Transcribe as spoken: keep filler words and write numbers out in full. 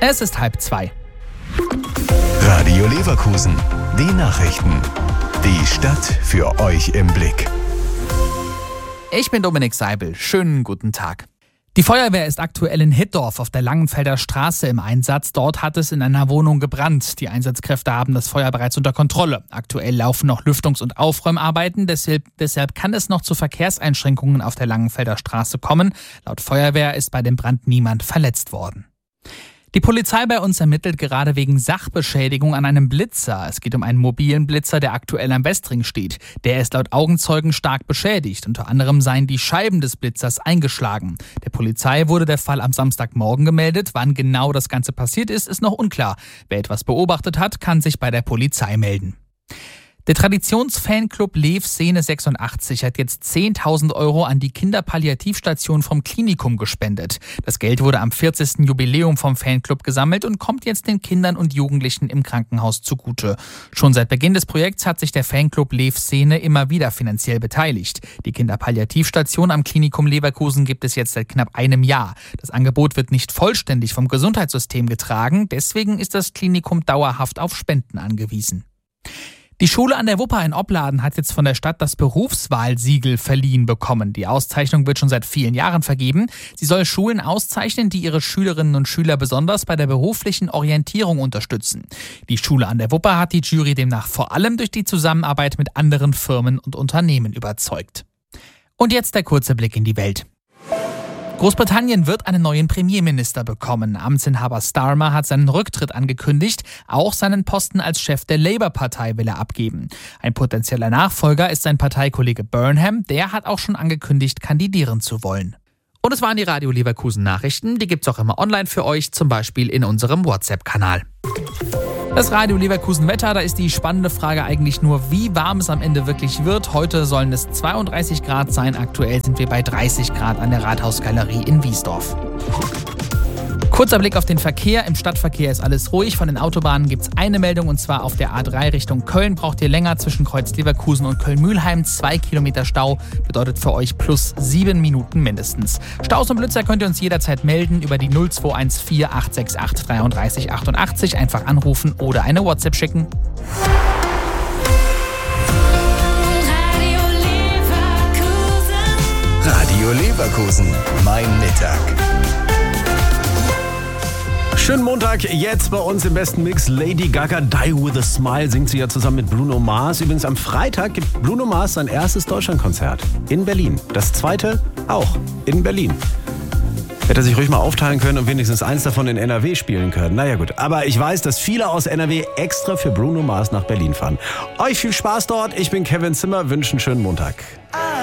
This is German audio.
Es ist halb zwei. Radio Leverkusen, die Nachrichten. Die Stadt für euch im Blick. Ich bin Dominik Seibel. Schönen guten Tag. Die Feuerwehr ist aktuell in Hittorf auf der Langenfelder Straße im Einsatz. Dort hat es in einer Wohnung gebrannt. Die Einsatzkräfte haben das Feuer bereits unter Kontrolle. Aktuell laufen noch Lüftungs- und Aufräumarbeiten. Deshalb, deshalb kann es noch zu Verkehrseinschränkungen auf der Langenfelder Straße kommen. Laut Feuerwehr ist bei dem Brand niemand verletzt worden. Die Polizei bei uns ermittelt gerade wegen Sachbeschädigung an einem Blitzer. Es geht um einen mobilen Blitzer, der aktuell am Westring steht. Der ist laut Augenzeugen stark beschädigt. Unter anderem seien die Scheiben des Blitzers eingeschlagen. Der Polizei wurde der Fall am Samstagmorgen gemeldet. Wann genau das Ganze passiert ist, ist noch unklar. Wer etwas beobachtet hat, kann sich bei der Polizei melden. Der Traditionsfanclub Lev Szene sechsundachtzig hat jetzt zehntausend Euro an die Kinderpalliativstation vom Klinikum gespendet. Das Geld wurde am vierzigsten Jubiläum vom Fanclub gesammelt und kommt jetzt den Kindern und Jugendlichen im Krankenhaus zugute. Schon seit Beginn des Projekts hat sich der Fanclub Lev Szene immer wieder finanziell beteiligt. Die Kinderpalliativstation am Klinikum Leverkusen gibt es jetzt seit knapp einem Jahr. Das Angebot wird nicht vollständig vom Gesundheitssystem getragen, deswegen ist das Klinikum dauerhaft auf Spenden angewiesen. Die Schule an der Wupper in Opladen hat jetzt von der Stadt das Berufswahlsiegel verliehen bekommen. Die Auszeichnung wird schon seit vielen Jahren vergeben. Sie soll Schulen auszeichnen, die ihre Schülerinnen und Schüler besonders bei der beruflichen Orientierung unterstützen. Die Schule an der Wupper hat die Jury demnach vor allem durch die Zusammenarbeit mit anderen Firmen und Unternehmen überzeugt. Und jetzt der kurze Blick in die Welt. Großbritannien wird einen neuen Premierminister bekommen. Amtsinhaber Starmer hat seinen Rücktritt angekündigt. Auch seinen Posten als Chef der Labour-Partei will er abgeben. Ein potenzieller Nachfolger ist sein Parteikollege Burnham. Der hat auch schon angekündigt, kandidieren zu wollen. Und es waren die Radio Leverkusen Nachrichten. Die gibt's auch immer online für euch, zum Beispiel in unserem WhatsApp-Kanal. Das Radio Leverkusen Wetter, da ist die spannende Frage eigentlich nur, wie warm es am Ende wirklich wird. Heute sollen es zweiunddreißig Grad sein, aktuell sind wir bei dreißig Grad an der Rathausgalerie in Wiesdorf. Kurzer Blick auf den Verkehr. Im Stadtverkehr ist alles ruhig. Von den Autobahnen gibt es eine Meldung und zwar auf der A drei Richtung Köln. Braucht ihr länger zwischen Kreuz Leverkusen und Köln-Mühlheim. Zwei Kilometer Stau bedeutet für euch plus sieben Minuten mindestens. Staus und Blitzer könnt ihr uns jederzeit melden über die null zwei eins vier acht sechs acht drei drei acht acht. Einfach anrufen oder eine WhatsApp schicken. Radio Leverkusen, mein Mittag. Schönen Montag, jetzt bei uns im besten Mix. Lady Gaga, Die With A Smile, singt sie ja zusammen mit Bruno Mars. Übrigens am Freitag gibt Bruno Mars sein erstes Deutschlandkonzert in Berlin. Das zweite auch in Berlin. Hätte er sich ruhig mal aufteilen können und wenigstens eins davon in N R W spielen können. Naja gut, aber ich weiß, dass viele aus N R W extra für Bruno Mars nach Berlin fahren. Euch viel Spaß dort, ich bin Kevin Zimmer, wünsche einen schönen Montag.